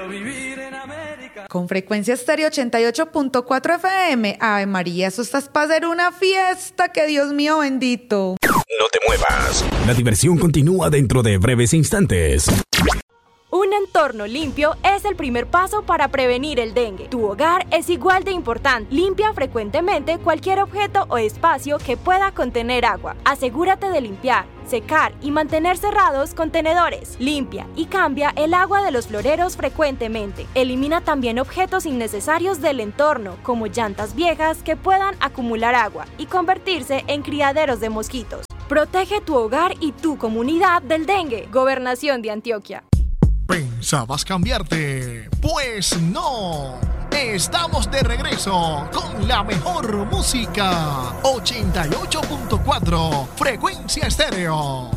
Con Frecuencia Estéreo 88.4 FM. Ave María, eso estás para hacer una fiesta, que Dios mío bendito. No te muevas. La diversión continúa dentro de breves instantes. Un entorno limpio es el primer paso para prevenir el dengue. Tu hogar es igual de importante. Limpia frecuentemente cualquier objeto o espacio que pueda contener agua. Asegúrate de limpiar, secar y mantener cerrados contenedores. Limpia y cambia el agua de los floreros frecuentemente. Elimina también objetos innecesarios del entorno, como llantas viejas que puedan acumular agua y convertirse en criaderos de mosquitos. Protege tu hogar y tu comunidad del dengue. Gobernación de Antioquia. ¿Pensabas cambiarte? Pues no. Estamos de regreso con la mejor música. 88.4 Frecuencia Estéreo.